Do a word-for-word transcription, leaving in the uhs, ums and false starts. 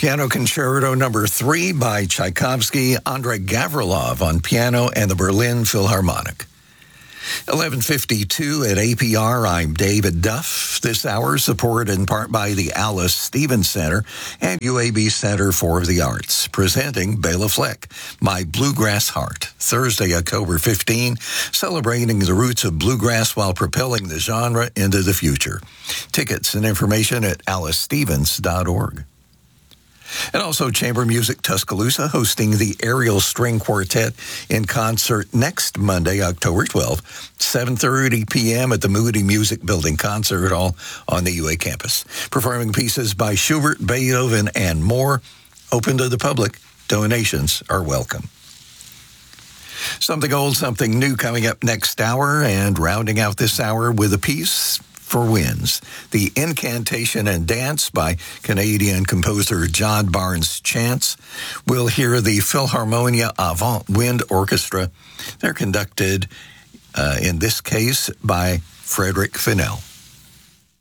Piano Concerto Number Three by Tchaikovsky, Andrei Gavrilov on piano, and the Berlin Philharmonic. eleven fifty-two at A P R, I'm David Duff. This hour supported in part by the Alice Stevens Center and U A B Center for the Arts, presenting Bela Fleck, My Bluegrass Heart, Thursday, October fifteenth, celebrating the roots of bluegrass while propelling the genre into the future. Tickets and information at alice stevens dot org. And also Chamber Music Tuscaloosa hosting the Ariel String Quartet in concert next Monday, October twelfth, seven thirty p.m. at the Moody Music Building Concert Hall on the U A campus. Performing pieces by Schubert, Beethoven, and more. Open to the public. Donations are welcome. Something old, something new coming up next hour, and rounding out this hour with a piece for winds. The Incantation and Dance by Canadian composer John Barnes Chance. We'll hear the Philharmonia Avant Wind Orchestra. They're conducted, uh, in this case, by Frederick Fennell.